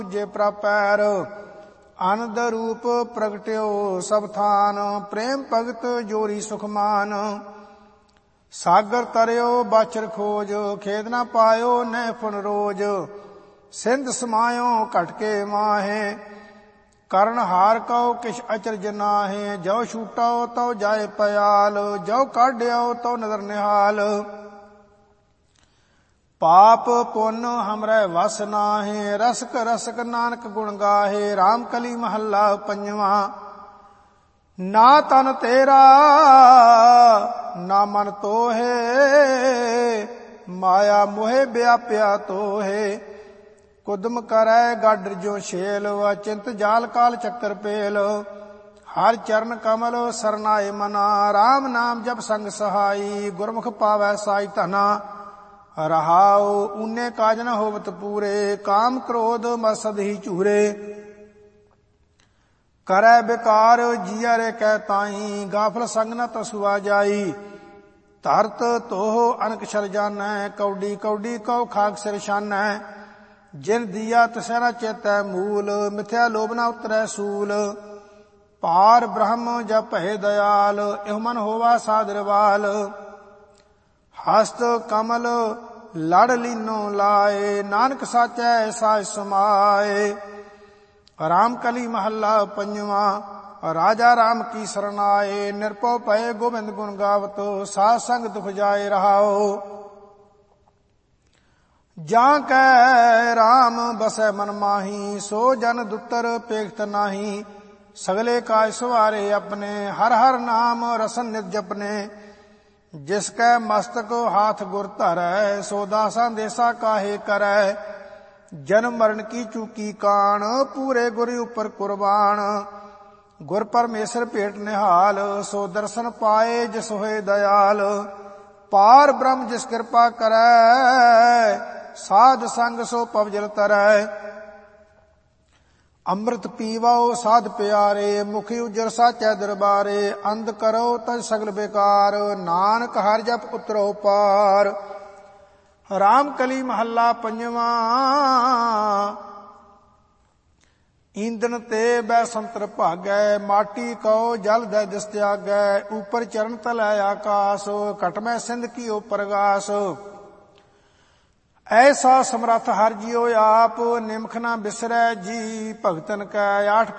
ਜੇ ਪ੍ਰਾਪੈਰ ਆਨੰਦ ਰੂਪ ਪ੍ਰਗਟਿਓ ਸਭ ਥਾਨ ਪ੍ਰੇਮ ਭਗਤ ਜੋਰੀ ਸੁਖਮਾਨ ਸਾਗਰ ਤਰਿਓ ਬਾਛਰ ਖੋਜ ਖੇਦ ਨਾ ਪਾਇਓ ਨਹਿ ਫੁਨ ਰੋਜ ਸਿੰਧ ਸਮਾਇਓ ਘਟ ਕੇ ਮਾਹੇ ਕਰਨ ਹਾਰ ਕਉ ਕਿਛ ਅਚਰਜ ਨਾਹੇ ਜੋ ਛੂਟਾਓ ਤਉ ਜਾਏ ਪਿਆਲ ਜੋ ਕਾਢਿਓ ਤਉ ਨਦਰ ਨਿਹਾਲ ਪਾਪ ਪੁੰਨ ਹਮਰੇ ਵਸ ਨਾਹੇ ਰਸਕ ਰਸਕ ਨਾਨਕ ਗੁਣ ਗਾਹੇ ਰਾਮ ਕਲੀ ਮਹੱਲਾ ਪੰਜਵਾਂ ਨਾ ਤਨ ਤੇਰਾ ਨਾ ਮਨ ਤੋਹੇ ਮਾਇਆ ਮੋਹਿ ਵਿਆਪਿਆ ਤੋਹੇ ਕੁਦਮ ਕਰੈ ਗਾਡਰ ਜੋ ਛੇਲ ਅਚਿੰਤ ਜਾਲ ਕਾਲ ਚੱਕਰ ਪੇਲ ਹਰ ਚਰਨ ਕਮਲ ਸਰਨਾਏ ਮਨਾ ਰਾਮ ਨਾਮ ਜਪ ਸੰਗ ਸਹਾਈ ਗੁਰਮੁਖ ਪਾਵੈ ਸਾਈ ਧਨਾ ਰਹਾਉ ਊਨੇ ਕਾਜ ਨ ਹੋਵਤ ਪੂਰੇ ਕਾਮ ਕ੍ਰੋਧ ਮਸਦ ਹੀ ਝੂਰੇ ਕਰੈ ਬਿਕਾਰ ਜੀਆ ਰੇ ਕਹਿ ਤਾਈ ਗਾਫਲ ਸੰਗ ਨ ਤਸੁਆ ਜਾਈ ਧਰਤ ਤੋਹ ਅਨਕ ਛਲ ਜਾਨੈ ਕੌਡੀ ਕੌਡੀ ਕਉ ਖਾਕ ਸਿਰ ਛਾਨੈ ਜਿਨ ਦੀਆ ਤਿਸੈ ਨ ਚੇਤੈ ਮੂਲ ਮਿਥਿਆ ਲੋਭ ਨ ਉਤਰੈ ਸੂਲ ਪਾਰ ਬ੍ਰਹਮ ਜਪ ਭੈ ਦਇਆਲ ਇਹੋ ਮਨ ਹੋਵਾ ਸਾਦਰਵਾਲ ਹਸਤ ਕਮਲ ਲੜ ਲੀਨੋ ਲਾਏ ਨਾਨਕ ਸਾਚੈ ਸਾਚ ਸਮਾਏ ਰਾਮ ਕਲੀ ਮਹੱਲਾ ਪੰਜਵਾਂ ਰਾਜਾ ਰਾਮ ਕੀ ਸਰਨਾਏ ਨਿਰਭਉ ਭਏ ਗੋਬਿੰਦ ਗੁਣ ਗਾਵਤ ਸਾਧ ਸੰਗ ਦੁਖ ਜਾਏ ਰਹਾਓ ਜਾਂ ਕੈ ਰਾਮ ਬਸੈ ਮਨ ਮਾਹੀ ਸੋ ਜਨ ਦੁੱਤਰ ਪੇਖਤ ਨਾਹੀ ਸਗਲੇ ਕਾਜ ਸਵਾਰੇ ਆਪਣੇ ਹਰ ਹਰ ਨਾਮ ਰਸਨ ਨਿਤ ਜਪਨੇ ਜਿਸ ਕੈ ਮਸਤਕ ਹਾਥ ਗੁਰ ਧਰੈ ਸੋ ਦਾਸਾਂ ਦੇਸਾ ਕਾਹੇ ਕਰੈ ਜਨਮ ਮਰਨ ਕੀ ਚੂਕੀ ਕਾਣ ਪੂਰੇ ਗੁਰ ਉਪਰ ਕੁਰਬਾਨ ਗੁਰ ਪਰਮੇਸ਼ਰ ਭੇਟ ਨਿਹਾਲ ਸੋ ਦਰਸ਼ਨ ਪਾਏ ਜਿਸ ਹੋਏ ਦਇਆਲ ਪਾਰ ਬ੍ਰਹਮ ਜਿਸ ਕਿਰਪਾ ਕਰੈ ਸਾਧ ਸੰਗ ਸੋ ਪਵਜਲ ਤਰੈ ਅੰਮ੍ਰਿਤ ਪੀਵਾਓ ਸਾਧ ਪਿਆਰੇ ਮੁਖੀ ਉਜਰ ਸਾਚੈ ਦਰਬਾਰੇ ਅੰਧ ਕਰੋ ਤਜ ਸਗਲ ਬੇਕਾਰ ਨਾਨਕ ਹਰਿ ਜਪ ਉਤਰੋ ਪਾਰ ਰਾਮ ਕਲੀ ਮਹੱਲਾ ਪੰਜਵਾਂ ਈਂਦਨ ਤੇ ਬੈ ਸੰਤਰ ਭਾਗੈ ਮਾਟੀ ਕਉ ਜਲ ਦੈ ਦਿਸ ਤਿਆਗੈ ਉਪਰ ਚਰਨ ਤਲੈ ਆਕਾਸ ਘਟਮੈ ਸਿੰਧ ਕੀਓ ਪ੍ਰਗਾਸ ਐਸਾ ਸਮਰੱਥ ਹਰਿ ਜੀਉ ਆਪ ਨਿਮਖ ਨਾ ਬਿਸਰੈ ਜੀ ਭਗਤਨ ਕੈ ਆਠ